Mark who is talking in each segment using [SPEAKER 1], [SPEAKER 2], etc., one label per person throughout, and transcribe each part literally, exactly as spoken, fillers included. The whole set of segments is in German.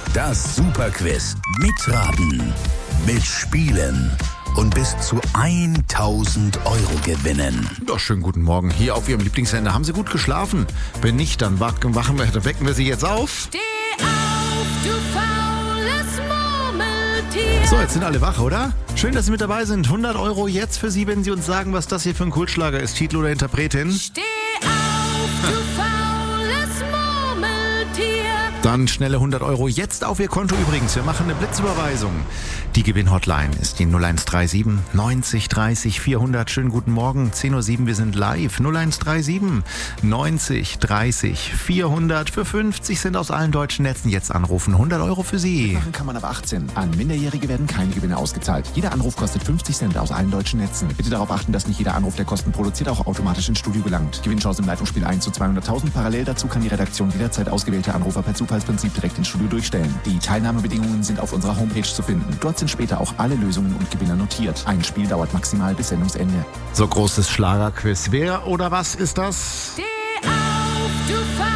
[SPEAKER 1] Das Superquiz. Mitraten, mitspielen und bis zu tausend Euro gewinnen.
[SPEAKER 2] Ja, schönen guten Morgen hier auf Ihrem Lieblingssender. Haben Sie gut geschlafen? Wenn nicht, dann wachen wir, dann wecken wir Sie jetzt auf.
[SPEAKER 3] Steh auf, du faules Murmeltier.
[SPEAKER 2] So, jetzt sind alle wach, oder? Schön, dass Sie mit dabei sind. hundert Euro jetzt für Sie, wenn Sie uns sagen, was das hier für ein Kultschlager ist. Titel oder Interpretin?
[SPEAKER 3] Steh auf, du faules Murmeltier.
[SPEAKER 2] Dann schnelle hundert Euro jetzt auf Ihr Konto übrigens. Wir machen eine Blitzüberweisung. Die Gewinn-Hotline ist die null eins drei sieben neunzig dreißig vierhundert. Schönen guten Morgen, zehn Uhr sieben, wir sind live. null eins drei sieben neunzig dreißig vierhundert. Für fünfzig Cent aus allen deutschen Netzen jetzt anrufen. hundert Euro für Sie.
[SPEAKER 4] Machen kann man ab achtzehn. An Minderjährige werden keine Gewinne ausgezahlt. Jeder Anruf kostet fünfzig Cent aus allen deutschen Netzen. Bitte darauf achten, dass nicht jeder Anruf, der Kosten produziert, auch automatisch ins Studio gelangt. Gewinnchance im Leitungsspiel eins zu zweihunderttausend. Parallel dazu kann die Redaktion jederzeit ausgewählte Anrufer per Zufallsprinzip direkt ins Studio durchstellen. Die Teilnahmebedingungen sind auf unserer Homepage zu finden. Dort sind später auch alle Lösungen und Gewinner notiert. Ein Spiel dauert maximal bis Sendungsende.
[SPEAKER 2] So, großes Schlagerquiz. Wer oder was ist das?
[SPEAKER 3] Steh auf, du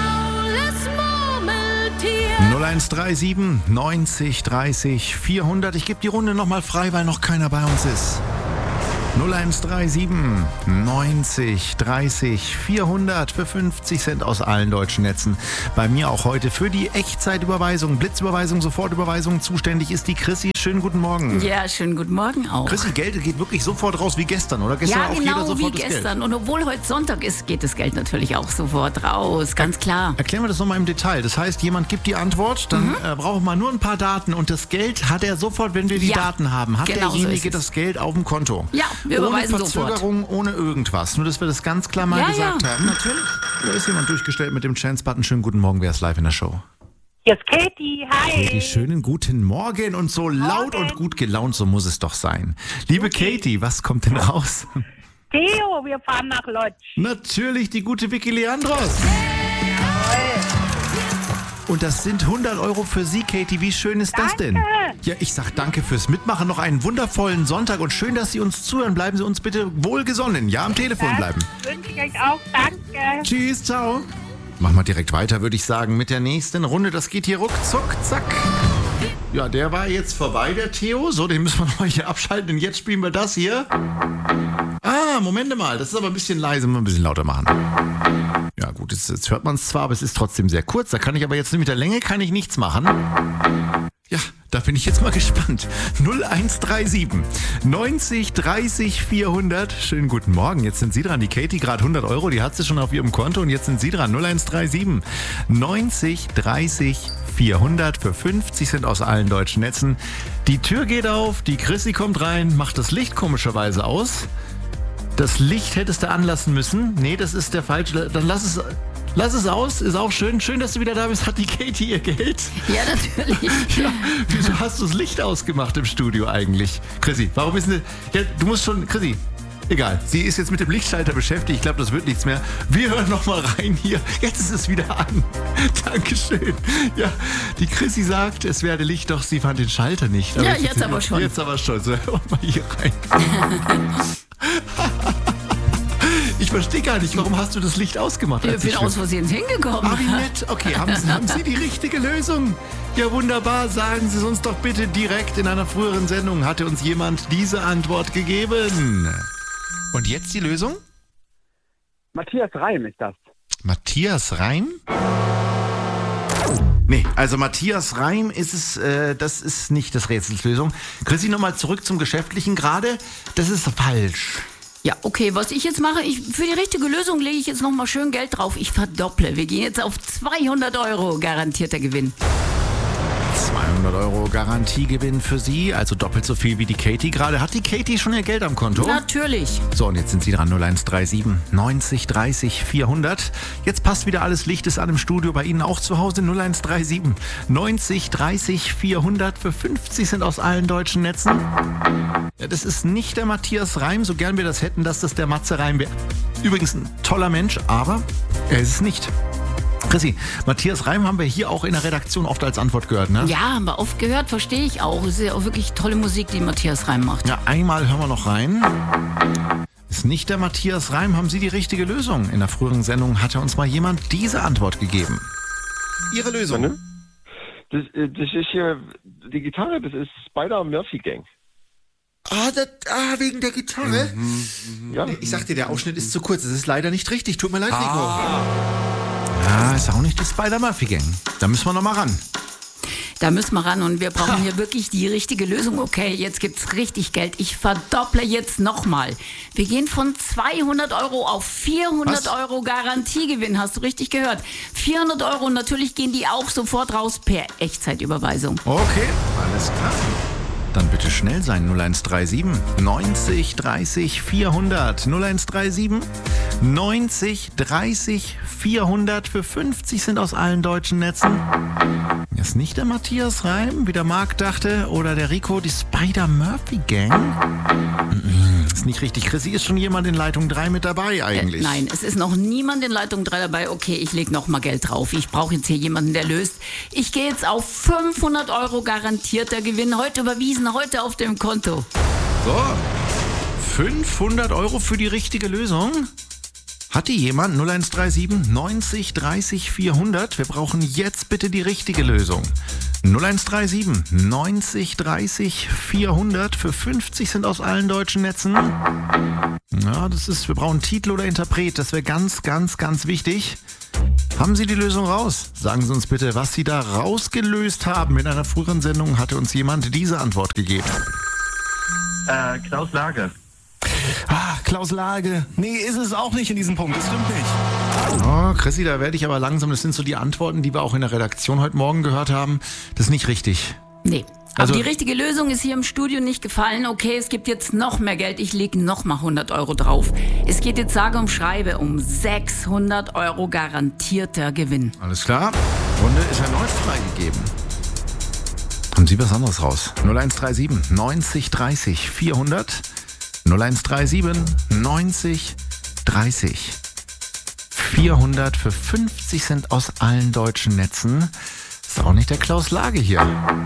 [SPEAKER 3] faules Murmeltier.
[SPEAKER 2] null eins drei sieben neunzig dreißig vierhundert. Ich gebe die Runde nochmal frei, weil noch keiner bei uns ist. null eins drei sieben neunzig dreißig vierhundert für fünfzig Cent aus allen deutschen Netzen. Bei mir auch heute für die Echtzeitüberweisung, Blitzüberweisung, Sofortüberweisung zuständig ist die Chrissy. Schönen guten Morgen.
[SPEAKER 3] Ja, schönen guten Morgen auch.
[SPEAKER 2] Chrissy, Geld geht wirklich sofort raus wie gestern, oder? Gestern
[SPEAKER 3] Ja,
[SPEAKER 2] auch
[SPEAKER 3] genau
[SPEAKER 2] jeder sofort
[SPEAKER 3] wie
[SPEAKER 2] das
[SPEAKER 3] gestern.
[SPEAKER 2] Geld.
[SPEAKER 3] Und obwohl heute Sonntag ist, geht das Geld natürlich auch sofort raus, ganz klar.
[SPEAKER 2] Erklären wir das nochmal im Detail. Das heißt, jemand gibt die Antwort, dann mhm. äh, brauchen wir nur ein paar Daten und das Geld hat er sofort, wenn wir die
[SPEAKER 3] Ja,
[SPEAKER 2] Daten haben, hat
[SPEAKER 3] genau so
[SPEAKER 2] derjenige
[SPEAKER 3] ist es.
[SPEAKER 2] das Geld auf dem Konto.
[SPEAKER 3] Ja, wir
[SPEAKER 2] ohne
[SPEAKER 3] überweisen sofort.
[SPEAKER 2] Verzögerung, ohne irgendwas. Nur, dass wir das ganz klar mal
[SPEAKER 3] Ja,
[SPEAKER 2] gesagt
[SPEAKER 3] ja.
[SPEAKER 2] haben. Natürlich. Da ist jemand durchgestellt mit dem Chance-Button. Schönen guten Morgen, wer ist live in der Show?
[SPEAKER 5] Hier ist Katie, hi.
[SPEAKER 2] Katie, schönen guten Morgen und so laut und gut gelaunt, so muss es doch sein. Liebe Katie, was kommt denn raus?
[SPEAKER 5] Theo, wir fahren nach Lodz.
[SPEAKER 2] Natürlich die gute Vicky Leandros. Und das sind hundert Euro für Sie, Katie. Wie schön ist das denn?
[SPEAKER 5] Danke.
[SPEAKER 2] Ja, ich sag danke fürs Mitmachen. Noch einen wundervollen Sonntag und schön, dass Sie uns zuhören. Bleiben Sie uns bitte wohlgesonnen. Ja, am Telefon bleiben.
[SPEAKER 5] Wünsche ich euch auch, danke.
[SPEAKER 2] Tschüss, ciao. Machen wir direkt weiter, würde ich sagen, mit der nächsten Runde. Das geht hier ruckzuck, zack. Ja, der war jetzt vorbei, der Theo. So, den müssen wir noch mal hier abschalten. Und jetzt spielen wir das hier. Ah, Moment mal. Das ist aber ein bisschen leise. Mal ein bisschen lauter machen. Ja gut, jetzt, jetzt hört man es zwar, aber es ist trotzdem sehr kurz. Da kann ich aber jetzt mit der Länge kann ich nichts machen. Ja, da bin ich jetzt mal gespannt. null eins drei sieben neunzig dreißig vierhundert. Schönen guten Morgen. Jetzt sind Sie dran. Die Katie, gerade hundert Euro, die hat sie schon auf ihrem Konto. Und jetzt sind Sie dran. null eins drei sieben neunzig dreißig vierhundert für fünfzig Cent aus allen deutschen Netzen. Die Tür geht auf, die Chrissy kommt rein, macht das Licht komischerweise aus. Das Licht hättest du anlassen müssen. Nee, das ist der falsche. Dann lass es... Lass es aus, ist auch schön. Schön, dass du wieder da bist. Hat die Katie ihr Geld?
[SPEAKER 3] Ja, natürlich.
[SPEAKER 2] Ja, wieso hast du das Licht ausgemacht im Studio eigentlich? Chrissy, warum ist denn... Ja, du musst schon... Chrissy, egal. Sie ist jetzt mit dem Lichtschalter beschäftigt. Ich glaube, das wird nichts mehr. Wir hören noch mal rein hier. Jetzt ist es wieder an. Dankeschön. Ja, die Chrissy sagt, es werde Licht, doch sie fand den Schalter nicht.
[SPEAKER 3] Ja, jetzt aber schon.
[SPEAKER 2] Jetzt aber schon. So, hören wir mal hier rein. Ich verstehe gar nicht, warum hast du das Licht ausgemacht?
[SPEAKER 3] Ich bin aus Versehen hingekommen.
[SPEAKER 2] Ah, wie nett. Okay, haben Sie, haben Sie die richtige Lösung? Ja, wunderbar. Sagen Sie es uns doch bitte direkt. In einer früheren Sendung hatte uns jemand diese Antwort gegeben. Und jetzt die Lösung?
[SPEAKER 6] Matthias Reim ist das.
[SPEAKER 2] Matthias Reim? Nee, also Matthias Reim ist es, äh, das ist nicht das Rätselslösung. Chrissy, nochmal zurück zum Geschäftlichen gerade. Das ist falsch.
[SPEAKER 3] Ja, okay, was ich jetzt mache, ich, für die richtige Lösung lege ich jetzt nochmal schön Geld drauf. Ich verdopple. Wir gehen jetzt auf zweihundert Euro garantierter Gewinn.
[SPEAKER 2] zweihundert Euro Garantiegewinn für Sie, also doppelt so viel wie die Katie gerade. Hat die Katie schon ihr Geld am Konto?
[SPEAKER 3] Natürlich.
[SPEAKER 2] So, und jetzt sind Sie dran, null eins drei sieben neunzig dreißig vierhundert. Jetzt passt wieder alles, Licht ist an im Studio, bei Ihnen auch zu Hause. null eins drei sieben neunzig dreißig vierhundert für fünfzig Cent aus allen deutschen Netzen. Ja, das ist nicht der Matthias Reim, so gern wir das hätten, dass das der Matze Reim wäre. Übrigens ein toller Mensch, aber er ist es nicht. Chrissy, Matthias Reim haben wir hier auch in der Redaktion oft als Antwort gehört, ne?
[SPEAKER 3] Ja, haben wir oft gehört, verstehe ich auch. Es ist ja auch wirklich tolle Musik, die Matthias Reim macht.
[SPEAKER 2] Ja, einmal hören wir noch rein. Ist nicht der Matthias Reim, haben Sie die richtige Lösung? In der früheren Sendung hatte uns mal jemand diese Antwort gegeben. Ihre Lösung?
[SPEAKER 7] Das, äh, das ist hier, die Gitarre, das ist Spider-Murphy-Gang.
[SPEAKER 2] Ah, das, ah, wegen der Gitarre?
[SPEAKER 7] Ja.
[SPEAKER 2] Ich sag dir, der Ausschnitt ist zu kurz. Das ist leider nicht richtig. Tut mir leid, Rico. Ja, ist auch nicht die Spider-Murphy-Gang. Da müssen wir noch mal ran.
[SPEAKER 3] Da müssen wir ran und wir brauchen hier wirklich die richtige Lösung. Okay, jetzt gibt's richtig Geld. Ich verdopple jetzt nochmal. Wir gehen von zweihundert Euro auf vierhundert
[SPEAKER 2] Was?
[SPEAKER 3] Euro Garantiegewinn. Hast du richtig gehört? vierhundert Euro und natürlich gehen die auch sofort raus per Echtzeitüberweisung.
[SPEAKER 2] Okay, alles klar. Dann bitte schnell sein. null eins drei sieben neunzig dreißig vierhundert. null eins drei sieben neunzig dreißig vierhundert. Für fünfzig sind aus allen deutschen Netzen. Ist nicht der Matthias Reim, wie der Marc dachte, oder der Rico, die Spider-Murphy-Gang? Ist nicht richtig. Chrissy, ist schon jemand in Leitung drei mit dabei eigentlich?
[SPEAKER 3] Äh, nein, es ist noch niemand in Leitung drei dabei. Okay, ich lege noch mal Geld drauf. Ich brauche jetzt hier jemanden, der löst. Ich gehe jetzt auf fünfhundert Euro garantierter Gewinn. Heute überwiesen, heute auf dem Konto.
[SPEAKER 2] So, fünfhundert Euro für die richtige Lösung. Hat die jemand? null eins drei sieben neunzig dreißig vierhundert. Wir brauchen jetzt bitte die richtige Lösung. null eins drei sieben neunzig dreißig vierhundert. Für fünfzig sind aus allen deutschen Netzen. Ja, das ist, wir brauchen Titel oder Interpret. Das wäre ganz, ganz, ganz wichtig. Haben Sie die Lösung raus? Sagen Sie uns bitte, was Sie da rausgelöst haben. In einer früheren Sendung hatte uns jemand diese Antwort gegeben.
[SPEAKER 8] Äh, Klaus Lage.
[SPEAKER 9] Ah, Klaus Lage. Nee, ist es auch nicht in diesem Punkt. Das stimmt nicht.
[SPEAKER 2] Oh, Chrissy, da werde ich aber langsam. Das sind so die Antworten, die wir auch in der Redaktion heute Morgen gehört haben. Das ist nicht richtig.
[SPEAKER 3] Nee.
[SPEAKER 2] Also-
[SPEAKER 3] Aber die richtige Lösung ist hier im Studio nicht gefallen. Okay, es gibt jetzt noch mehr Geld. Ich lege noch mal hundert Euro drauf. Es geht jetzt sage und schreibe um sechshundert Euro garantierter Gewinn.
[SPEAKER 2] Alles klar. Runde ist erneut freigegeben. Haben Sie was anderes raus? null eins drei sieben neunzig dreißig vierhundert. null eins drei sieben neunzig dreißig vierhundert. Für fünfzig Cent aus allen deutschen Netzen. Ist auch nicht der Klaus Lage hier.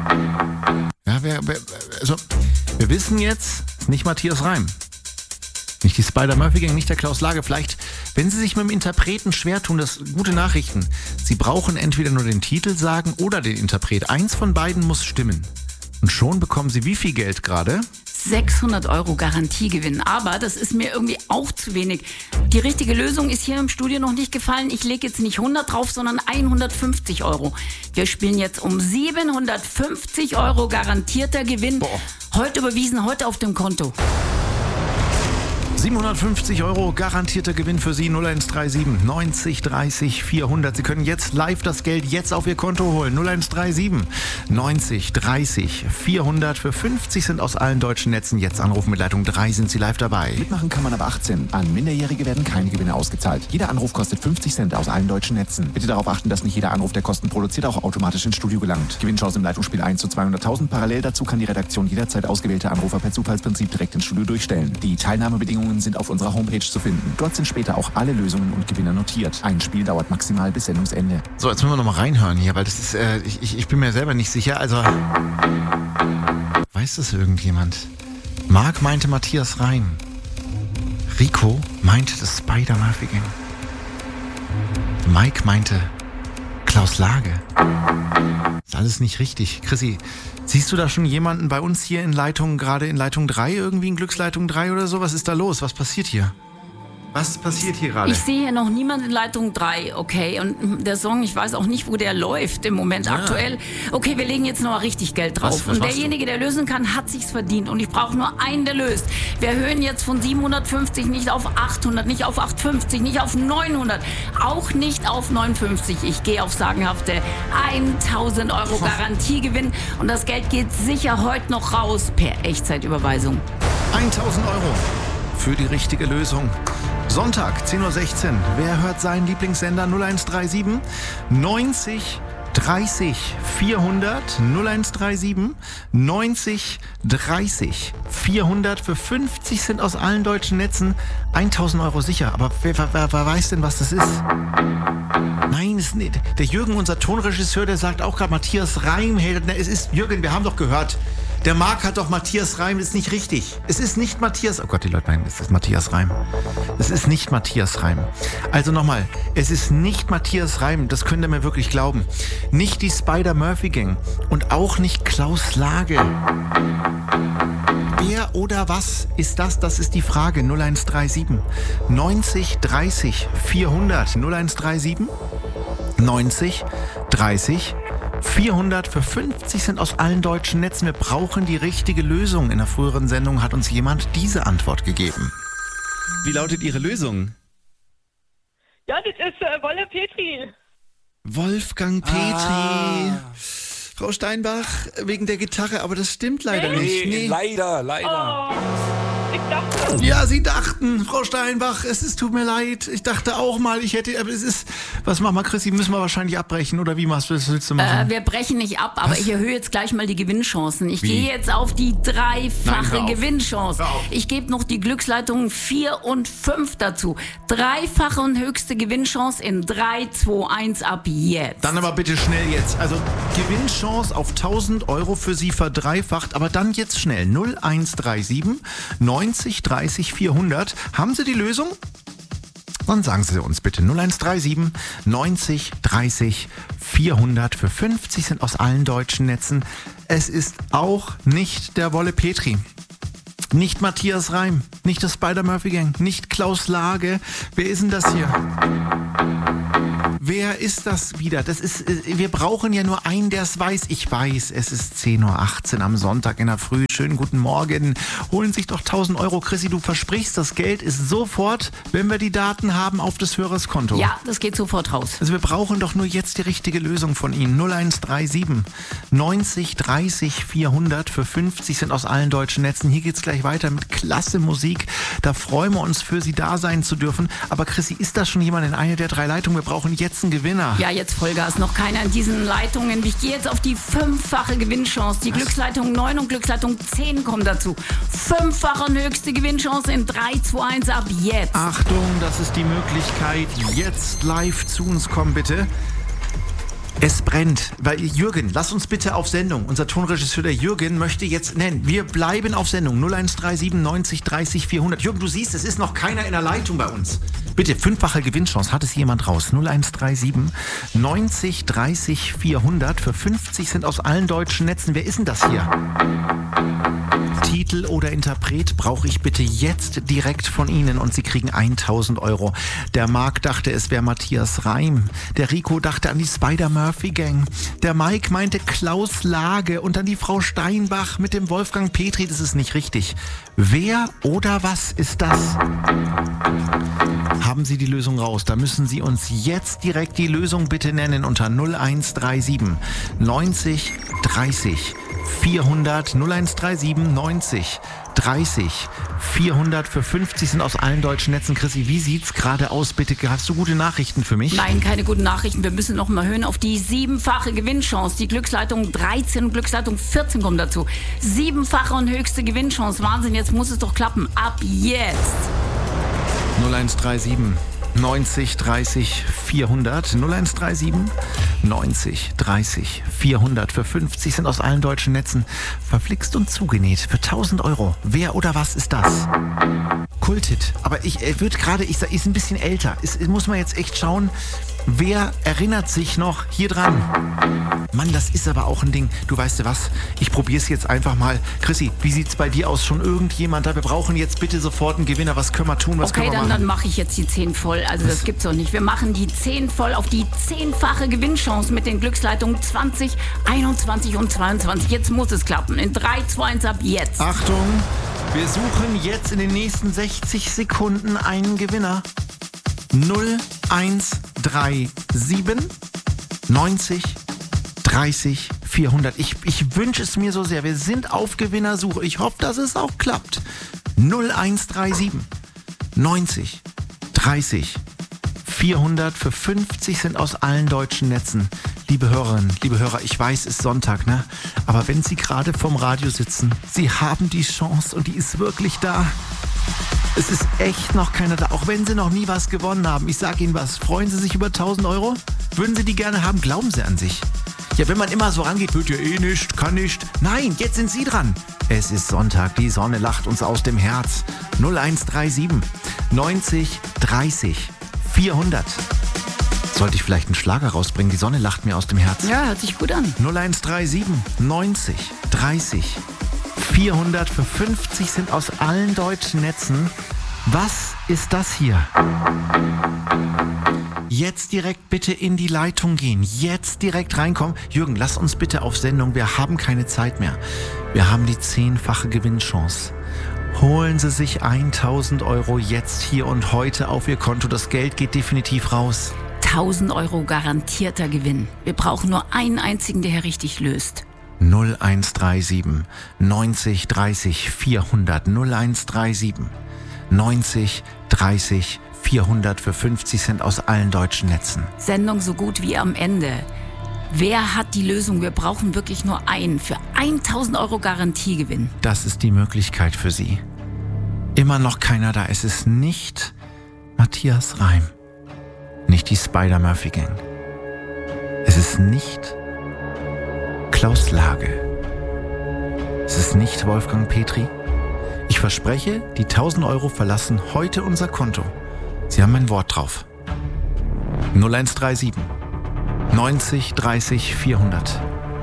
[SPEAKER 2] Ja, wer, wer, also, wir wissen jetzt, ist nicht Matthias Reim. Nicht die Spider-Murphy-Gang, nicht der Klaus Lage. Vielleicht, wenn Sie sich mit dem Interpreten schwer tun, das gute Nachrichten. Sie brauchen entweder nur den Titel sagen oder den Interpret. Eins von beiden muss stimmen. Und schon bekommen Sie wie viel Geld gerade?
[SPEAKER 3] sechshundert Euro Garantiegewinn. Aber das ist mir irgendwie auch zu wenig. Die richtige Lösung ist hier im Studio noch nicht gefallen. Ich lege jetzt nicht hundert drauf, sondern hundertfünfzig Euro. Wir spielen jetzt um siebenhundertfünfzig Euro garantierter Gewinn.
[SPEAKER 2] Boah.
[SPEAKER 3] Heute überwiesen, heute auf dem Konto.
[SPEAKER 2] siebenhundertfünfzig Euro garantierter Gewinn für Sie. null eins drei sieben neunzig dreißig vierhundert. Sie können jetzt live das Geld jetzt auf Ihr Konto holen. null eins drei sieben neunzig dreißig vierhundert. Für fünfzig sind aus allen deutschen Netzen. Jetzt anrufen mit Leitung drei, sind Sie live dabei.
[SPEAKER 4] Mitmachen kann man ab achtzehn. An Minderjährige werden keine Gewinne ausgezahlt. Jeder Anruf kostet fünfzig Cent aus allen deutschen Netzen. Bitte darauf achten, dass nicht jeder Anruf, der Kosten produziert, auch automatisch ins Studio gelangt. Gewinnchance im Leitungsspiel eins zu zweihunderttausend. Parallel dazu kann die Redaktion jederzeit ausgewählte Anrufer per Zufallsprinzip direkt ins Studio durchstellen. Die Teilnahmebedingungen sind auf unserer Homepage zu finden. Dort sind später auch alle Lösungen und Gewinner notiert. Ein Spiel dauert maximal bis Sendungsende.
[SPEAKER 2] So, jetzt müssen wir noch mal reinhören hier, weil das ist, äh, ich, ich, ich bin mir selber nicht sicher. Also, weiß das irgendjemand? Marc meinte Matthias Reim. Rico meinte das Spider-Murphy-Gang. Mike meinte Klaus Lage. Ist alles nicht richtig. Chrissy, siehst du da schon jemanden bei uns hier in Leitung, gerade in Leitung drei, irgendwie in Glücksleitung drei oder so? Was ist da los? Was passiert hier? Was passiert hier gerade?
[SPEAKER 3] Ich sehe hier noch niemanden in Leitung drei, okay. Und der Song, ich weiß auch nicht, wo der läuft im Moment
[SPEAKER 2] Ja.
[SPEAKER 3] aktuell. Okay, wir legen jetzt noch mal richtig Geld drauf.
[SPEAKER 2] Was? Was
[SPEAKER 3] und
[SPEAKER 2] machst du?
[SPEAKER 3] derjenige, der lösen kann, hat sich's verdient. Und ich brauche nur einen, der löst. Wir erhöhen jetzt von siebenhundertfünfzig nicht auf achthundert, nicht auf achthundertfünfzig, nicht auf neunhundert, auch nicht auf neunundfünfzig. Ich gehe auf sagenhafte tausend Euro Garantiegewinn. Und das Geld geht sicher heute noch raus per Echtzeitüberweisung.
[SPEAKER 2] tausend Euro für die richtige Lösung. Sonntag, zehn Uhr sechzehn. Wer hört seinen Lieblingssender? null eins drei sieben neunzig dreißig vierhundert. null eins drei sieben neunzig dreißig vierhundert. Für fünfzig sind aus allen deutschen Netzen tausend Euro sicher. Aber wer, wer, wer weiß denn, was das ist? Nein, ist nicht. Der Jürgen, unser Tonregisseur, der sagt auch gerade Matthias Reim. Hey, es ist Jürgen, wir haben doch gehört. Der Marc hat doch Matthias Reim, das ist nicht richtig. Es ist nicht Matthias... Oh Gott, die Leute meinen, es ist Matthias Reim. Es ist nicht Matthias Reim. Also nochmal, es ist nicht Matthias Reim, das könnt ihr mir wirklich glauben. Nicht die Spider-Murphy-Gang und auch nicht Klaus Lage. Wer oder was ist das? Das ist die Frage. null eins drei sieben neunzig dreißig vierhundert. null eins drei sieben neunzig dreißig vierhundert. Für fünfzig Cent aus allen deutschen Netzen. Wir brauchen die richtige Lösung. In der früheren Sendung hat uns jemand diese Antwort gegeben. Wie lautet Ihre Lösung?
[SPEAKER 5] Ja, das ist äh, Wolle Petri.
[SPEAKER 2] Wolfgang Petri. Ah. Frau Steinbach, wegen der Gitarre, aber das stimmt leider
[SPEAKER 5] nee,
[SPEAKER 2] nicht. Nee,
[SPEAKER 10] leider, leider.
[SPEAKER 5] Oh, ich dachte...
[SPEAKER 2] Ja, Sie dachten, Frau Steinbach, es ist, tut mir leid. Ich dachte auch mal, ich hätte, aber es ist... Was machen wir, Chrissy? Müssen wir wahrscheinlich abbrechen, oder wie machst du das? Willst du machen?
[SPEAKER 3] Äh, wir brechen nicht ab, aber was? Ich erhöhe jetzt gleich mal die Gewinnchancen. Ich
[SPEAKER 2] Wie?
[SPEAKER 3] gehe jetzt auf die dreifache
[SPEAKER 2] Nein,
[SPEAKER 3] Gewinnchance. Ich gebe noch die Glücksleitungen vier und fünf dazu. Dreifache und höchste Gewinnchance in drei, zwei, eins ab jetzt.
[SPEAKER 2] Dann aber bitte schnell jetzt. Also Gewinnchance auf tausend Euro für Sie verdreifacht, aber dann jetzt schnell. null eins drei sieben neunzig dreißig vierhundert. Haben Sie die Lösung? Dann sagen Sie uns bitte null eins drei sieben neunzig dreißig vierhundert. Für fünfzig Cent aus allen deutschen Netzen. Es ist auch nicht der Wolle Petri. Nicht Matthias Reim, nicht das Spider-Murphy-Gang, nicht Klaus Lage. Wer ist denn das hier? Wer ist das wieder? Das ist, wir brauchen ja nur einen, der es weiß. Ich weiß, es ist zehn Uhr achtzehn am Sonntag in der Früh. Schönen guten Morgen. Holen sich doch tausend Euro. Chrissy, du versprichst, das Geld ist sofort, wenn wir die Daten haben, auf des Hörers Konto.
[SPEAKER 3] Ja, das geht sofort raus.
[SPEAKER 2] Also wir brauchen doch nur jetzt die richtige Lösung von Ihnen. null eins drei sieben neunzig dreißig vierhundert. Für fünfzig Cent aus allen deutschen Netzen. Hier geht's gleich weiter mit klasse Musik. Da freuen wir uns, für Sie da sein zu dürfen. Aber Chrissy, ist da schon jemand in einer der drei Leitungen? Wir brauchen jetzt einen Gewinner.
[SPEAKER 3] Ja, jetzt Vollgas. Noch keiner in diesen Leitungen. Ich gehe jetzt auf die fünffache Gewinnchance. Die Was? Glücksleitung neun und Glücksleitung zehn kommen dazu. Fünffache und höchste Gewinnchance in drei, zwei, eins ab jetzt.
[SPEAKER 2] Achtung, das ist die Möglichkeit. Jetzt live zu uns kommen, bitte. Es brennt, weil Jürgen, lass uns bitte auf Sendung. Unser Tonregisseur, der Jürgen, möchte jetzt nennen. Wir bleiben auf Sendung. null eins drei sieben neunzig dreißig vierhundert. Jürgen, du siehst, es ist noch keiner in der Leitung bei uns. Bitte, fünffache Gewinnchance. Hat es jemand raus? null eins drei sieben neunzig dreißig vierhundert. Für fünfzig Cent aus allen deutschen Netzen. Wer ist denn das hier? Titel oder Interpret brauche ich bitte jetzt direkt von Ihnen und Sie kriegen tausend Euro. Der Marc dachte, es wäre Matthias Reim. Der Rico dachte an die Spider-Murphy-Gang. Der Mike meinte Klaus Lage und dann die Frau Steinbach mit dem Wolfgang Petri. Das ist nicht richtig. Wer oder was ist das? Haben Sie die Lösung raus? Da müssen Sie uns jetzt direkt die Lösung bitte nennen unter null eins drei sieben neunzig dreißig vierhundert. null eins drei sieben neunzig dreißig vierhundert. Für fünfzig sind aus allen deutschen Netzen. Chrissy, wie sieht's gerade aus? Bitte, hast du gute Nachrichten für mich?
[SPEAKER 3] Nein, keine guten Nachrichten. Wir müssen noch mal hören auf die siebenfache Gewinnchance. Die Glücksleitung dreizehn und Glücksleitung vierzehn kommen dazu. Siebenfache und höchste Gewinnchance. Wahnsinn, jetzt muss es doch klappen. Ab jetzt.
[SPEAKER 2] null eins drei sieben neunzig dreißig vierhundert. null eins drei sieben neunzig dreißig vierhundert. Für fünfzig sind aus allen deutschen Netzen. Verflixt und zugenäht für tausend Euro. Wer oder was ist das? Kulthit. Aber ich er wird gerade, ich sag, ist ein bisschen älter. Ist, muss man jetzt echt schauen. Wer erinnert sich noch hier dran? Mann, das ist aber auch ein Ding. Du weißt du was? Ich probiere es jetzt einfach mal. Chrissy, wie sieht's bei dir aus? Schon irgendjemand da? Wir brauchen jetzt bitte sofort einen Gewinner. Was können wir tun? Was
[SPEAKER 3] okay,
[SPEAKER 2] können wir
[SPEAKER 3] dann,
[SPEAKER 2] machen?
[SPEAKER 3] dann mache ich jetzt die zehn voll. Also das gibt's doch nicht. Wir machen die zehn voll auf die zehnfache Gewinnchance mit den Glücksleitungen zwanzig, einundzwanzig und zweiundzwanzig. Jetzt muss es klappen. In drei, zwei, eins ab jetzt.
[SPEAKER 2] Achtung, wir suchen jetzt in den nächsten sechzig Sekunden einen Gewinner. null eins drei sieben neunzig dreißig vierhundert. Ich, ich wünsche es mir so sehr. Wir sind auf Gewinnersuche. Ich hoffe, dass es auch klappt. null eins drei sieben neunzig dreißig vierhundert. Für fünfzig sind aus allen deutschen Netzen. Liebe Hörerinnen, liebe Hörer, ich weiß, es ist Sonntag, ne? Aber wenn Sie gerade vorm Radio sitzen, Sie haben die Chance und die ist wirklich da. Es ist echt noch keiner da, auch wenn Sie noch nie was gewonnen haben. Ich sage Ihnen was, freuen Sie sich über tausend Euro? Würden Sie die gerne haben? Glauben Sie an sich? Ja, wenn man immer so rangeht, wird ja eh nicht, kann nicht. Nein, jetzt sind Sie dran. Es ist Sonntag, die Sonne lacht uns aus dem Herz. null eins drei sieben neunzig dreißig vierhundert. Sollte ich vielleicht einen Schlager rausbringen? Die Sonne lacht mir aus dem Herz.
[SPEAKER 3] Ja, hört sich gut an.
[SPEAKER 2] null eins drei sieben neunzig dreißig vierhundert für fünfzig sind aus allen deutschen Netzen. Was ist das hier? Jetzt direkt bitte in die Leitung gehen. Jetzt direkt reinkommen. Jürgen, lass uns bitte auf Sendung. Wir haben keine Zeit mehr. Wir haben die zehnfache Gewinnchance. Holen Sie sich tausend Euro jetzt hier und heute auf Ihr Konto. Das Geld geht definitiv raus.
[SPEAKER 3] tausend Euro garantierter Gewinn. Wir brauchen nur einen einzigen, der hier richtig löst.
[SPEAKER 2] null eins drei sieben neunzig dreißig vierhundert. null eins drei sieben neunzig dreißig vierhundert für fünfzig Cent aus allen deutschen Netzen.
[SPEAKER 3] Sendung so gut wie am Ende. Wer hat die Lösung? Wir brauchen wirklich nur einen für tausend Euro Garantiegewinn.
[SPEAKER 2] Das ist die Möglichkeit für Sie. Immer noch keiner da. Es ist nicht Matthias Reim. Nicht die Spider-Murphy-Gang. Es ist nicht Klaus Lage. Es ist nicht Wolfgang Petri. Ich verspreche, die tausend Euro verlassen heute unser Konto. Sie haben mein Wort drauf. null eins drei sieben neunzig dreißig vierhundert.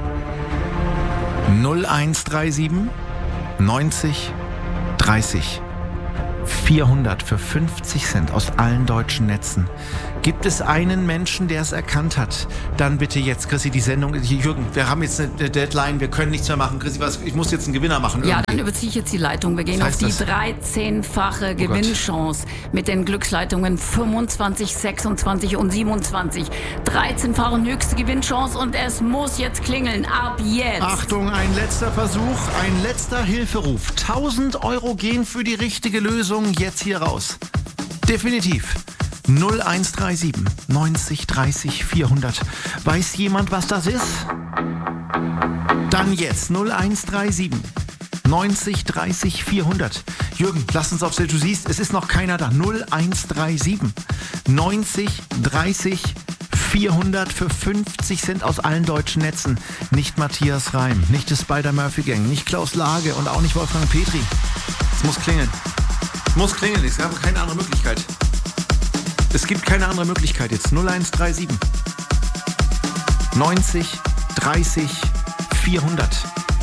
[SPEAKER 2] null eins drei sieben neunzig dreißig vierhundert für fünfzig Cent aus allen deutschen Netzen. Gibt es einen Menschen, der es erkannt hat? Dann bitte jetzt, Chrissy, die Sendung. Jürgen, wir haben jetzt eine Deadline, wir können nichts mehr machen. Chrissy, was, ich muss jetzt einen Gewinner machen.
[SPEAKER 3] Irgendwie. Ja, dann überziehe ich jetzt die Leitung. Wir gehen auf die dreizehnfache oh Gewinnchance mit den Glücksleitungen fünfundzwanzig, sechsundzwanzig und siebenundzwanzig. dreizehnfache höchste Gewinnchance und es muss jetzt klingeln. Ab jetzt.
[SPEAKER 2] Achtung, ein letzter Versuch, ein letzter Hilferuf. tausend Euro gehen für die richtige Lösung jetzt hier raus. Definitiv. null eins drei sieben neunzig dreißig vierhundert. Weiß jemand, was das ist? Dann jetzt null eins drei sieben neunzig dreißig vierhundert. Jürgen, lass uns aufs Bild. Du siehst, es ist noch keiner da. null eins drei sieben neunzig dreißig vierhundert für fünfzig Cent aus allen deutschen Netzen. Nicht Matthias Reim, nicht die Spider-Murphy-Gang, nicht Klaus Lage und auch nicht Wolfgang Petri. Es muss klingeln. Es muss klingeln. Es gab keine andere Möglichkeit. Es gibt keine andere Möglichkeit jetzt. null eins drei sieben neunzig dreißig vierhundert.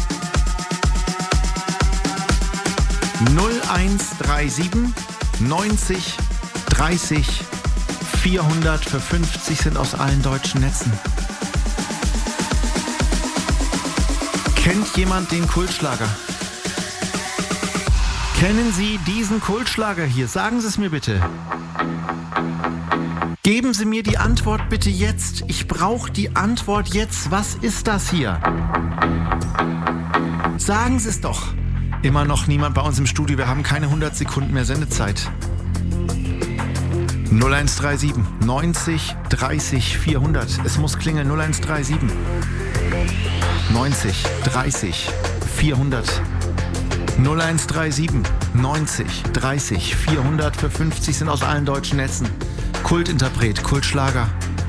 [SPEAKER 2] null eins drei sieben neunzig dreißig vierhundert für fünfzig Cent aus allen deutschen Netzen. Kennt jemand den Kultschlager? Kennen Sie diesen Kultschlager hier? Sagen Sie es mir bitte. Geben Sie mir die Antwort bitte jetzt. Ich brauche die Antwort jetzt. Was ist das hier? Sagen Sie es doch. Immer noch niemand bei uns im Studio. Wir haben keine hundert Sekunden mehr Sendezeit. null eins drei sieben neunzig dreißig vierhundert. Es muss klingeln. null eins drei sieben neunzig dreißig vierhundert. null eins drei sieben neunzig dreißig vierhundert für fünfzig sind aus allen deutschen Netzen. Kultinterpret, Kultschlager.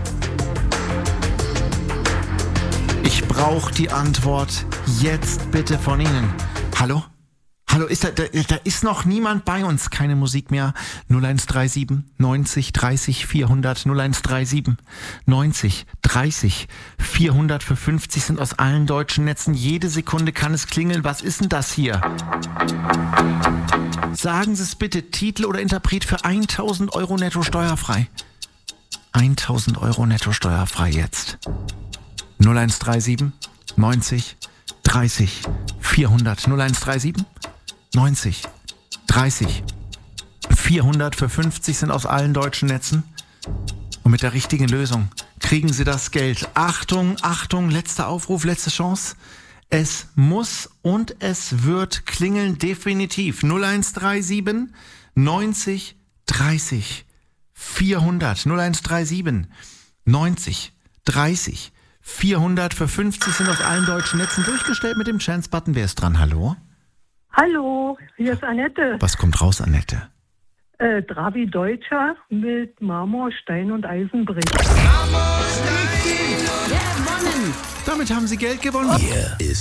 [SPEAKER 2] Ich brauche die Antwort jetzt bitte von Ihnen. Hallo? Hallo, ist da, da, da ist noch niemand bei uns. Keine Musik mehr. null eins drei sieben neunzig dreißig vierhundert. null eins drei sieben neunzig dreißig vierhundert für fünfzig sind aus allen deutschen Netzen. Jede Sekunde kann es klingeln. Was ist denn das hier? Sagen Sie es bitte. Titel oder Interpret für tausend Euro netto steuerfrei. tausend Euro netto steuerfrei jetzt. null eins drei sieben neunzig dreißig vierhundert. null eins drei sieben neunzig dreißig vierhundert für fünfzig sind aus allen deutschen Netzen. Und mit der richtigen Lösung kriegen Sie das Geld. Achtung, Achtung, letzter Aufruf, letzte Chance. Es muss und es wird klingeln, definitiv. null eins drei sieben neunzig dreißig vierhundert. null eins drei sieben neunzig dreißig vierhundert für fünfzig sind aus allen deutschen Netzen durchgestellt mit dem Chance-Button. Wer ist dran? Hallo?
[SPEAKER 5] Hallo, hier ist Annette.
[SPEAKER 2] Was kommt raus, Annette?
[SPEAKER 5] Äh, Drabi Deutscher mit Marmor, Stein und Eisenbrich.
[SPEAKER 3] Ja, gewonnen.
[SPEAKER 2] Damit haben Sie Geld gewonnen.
[SPEAKER 1] Hier ist